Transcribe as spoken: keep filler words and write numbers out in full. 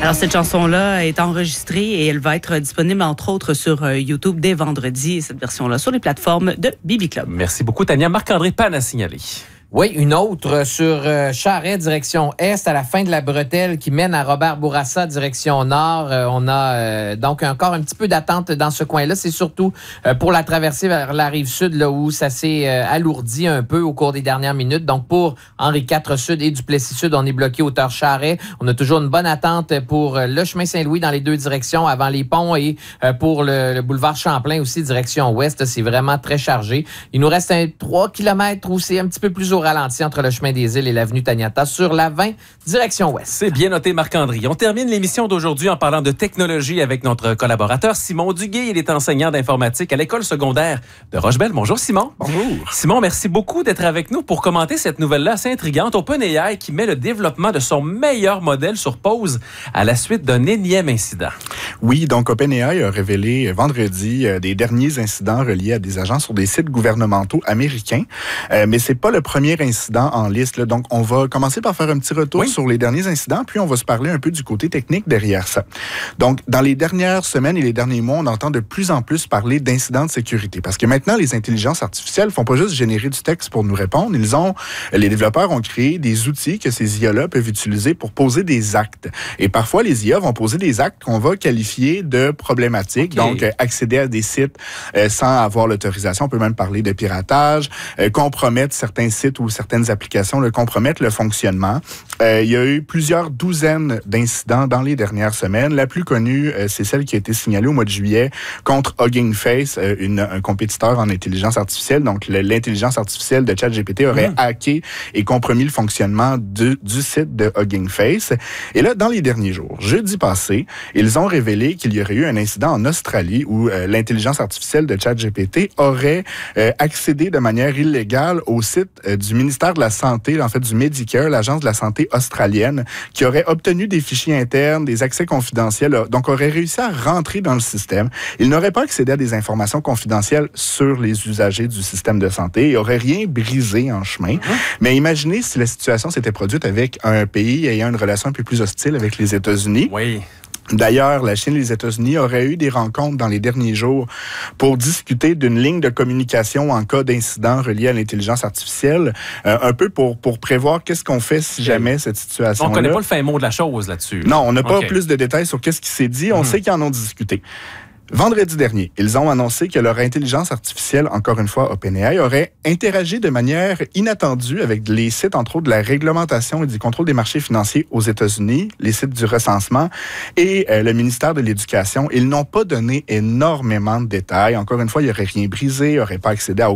Alors, cette chanson-là est enregistrée et elle va être disponible, entre autres, sur euh, YouTube dès vendredi. Et cette version-là sur les plateformes de B B Club. Merci beaucoup, Tania. Marc-André Pan a signalé. Oui, une autre sur euh, Charest, direction Est, à la fin de la bretelle qui mène à Robert Bourassa, direction Nord. Euh, on a euh, donc encore un petit peu d'attente dans ce coin-là. C'est surtout euh, pour la traversée vers la rive sud, là où ça s'est euh, alourdi un peu au cours des dernières minutes. Donc pour Henri quatre Sud et Duplessis Sud, on est bloqué hauteur Charest. On a toujours une bonne attente pour euh, le chemin Saint-Louis dans les deux directions, avant les ponts, et euh, pour le, le boulevard Champlain aussi, direction Ouest. C'est vraiment très chargé. Il nous reste un trois kilomètres où c'est un petit peu plus au ralenti entre le chemin des Îles et l'avenue Taniata sur la vingt, direction ouest. C'est bien noté, Marc-André. On termine l'émission d'aujourd'hui en parlant de technologie avec notre collaborateur Simon Duguay. Il est enseignant d'informatique à l'école secondaire de Rochebelle. Bonjour, Simon. Bonjour. Simon, merci beaucoup d'être avec nous pour commenter cette nouvelle-là assez intrigante. OpenAI qui met le développement de son meilleur modèle sur pause à la suite d'un énième incident. Oui, donc OpenAI a révélé vendredi euh, des derniers incidents reliés à des agents sur des sites gouvernementaux américains. Euh, mais c'est pas le premier incident en liste. Là. Donc, on va commencer par faire un petit retour oui. sur les derniers incidents, puis on va se parler un peu du côté technique derrière ça. Donc, dans les dernières semaines et les derniers mois, on entend de plus en plus parler d'incidents de sécurité. Parce que maintenant, les intelligences artificielles font pas juste générer du texte pour nous répondre. Ils ont, les développeurs ont créé des outils que ces I A-là peuvent utiliser pour poser des actes. Et parfois, les I A vont poser des actes qu'on va qualifier de problématiques. Okay. Donc, euh, accéder à des sites euh, sans avoir l'autorisation. On peut même parler de piratage, euh, compromettre certains sites ou certaines applications, le compromettent le fonctionnement. Euh, il y a eu plusieurs douzaines d'incidents dans les dernières semaines. La plus connue, euh, c'est celle qui a été signalée au mois de juillet contre Hugging Face, euh, une, un compétiteur en intelligence artificielle. Donc, le, l'intelligence artificielle de ChatGPT aurait mmh. hacké et compromis le fonctionnement de, du site de Hugging Face. Et là, dans les derniers jours, jeudi passé, ils ont révélé qu'il y aurait eu un incident en Australie où euh, l'intelligence artificielle de ChatGPT aurait euh, accédé de manière illégale au site euh, du ministère de la Santé, en fait du Medicare, l'agence de la santé australienne, qui aurait obtenu des fichiers internes, des accès confidentiels, donc aurait réussi à rentrer dans le système. Il n'aurait pas accédé à des informations confidentielles sur les usagers du système de santé. Il n'aurait rien brisé en chemin. Mm-hmm. Mais imaginez si la situation s'était produite avec un pays ayant une relation un peu plus hostile avec les États-Unis. Oui. D'ailleurs, la Chine et les États-Unis auraient eu des rencontres dans les derniers jours pour discuter d'une ligne de communication en cas d'incident relié à l'intelligence artificielle, euh, un peu pour, pour prévoir qu'est-ce qu'on fait si jamais cette situation-là... On ne connaît pas le fin mot de la chose là-dessus. Non, on n'a pas okay. plus de détails sur qu'est-ce qui s'est dit. On mm-hmm. sait qu'ils en ont discuté. Vendredi dernier, ils ont annoncé que leur intelligence artificielle, encore une fois OpenAI, aurait interagi de manière inattendue avec les sites, entre autres, de la réglementation et du contrôle des marchés financiers aux États-Unis, les sites du recensement et euh, le ministère de l'Éducation. Ils n'ont pas donné énormément de détails. Encore une fois, il n'y aurait rien brisé, il n'aurait pas accédé à